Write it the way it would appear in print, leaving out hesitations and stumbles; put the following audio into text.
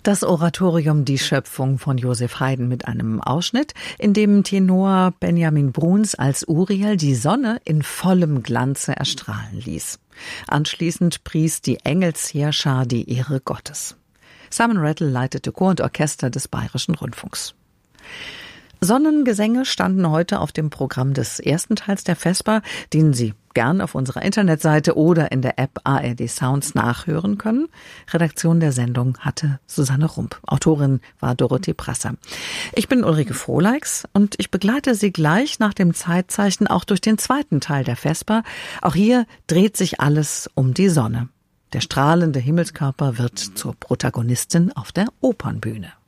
Das Oratorium Die Schöpfung von Joseph Haydn mit einem Ausschnitt, in dem Tenor Benjamin Bruns als Uriel die Sonne in vollem Glanze erstrahlen ließ. Anschließend pries die Engelsheerschar die Ehre Gottes. Simon Rattle leitete Chor und Orchester des Bayerischen Rundfunks. Sonnengesänge standen heute auf dem Programm des ersten Teils der Vesper, den Sie gern auf unserer Internetseite oder in der App ARD Sounds nachhören können. Redaktion der Sendung hatte Susanne Rump. Autorin war Dorothee Prasser. Ich bin Ulrike Frohleix und ich begleite Sie gleich nach dem Zeitzeichen auch durch den zweiten Teil der Vesper. Auch hier dreht sich alles um die Sonne. Der strahlende Himmelskörper wird zur Protagonistin auf der Opernbühne.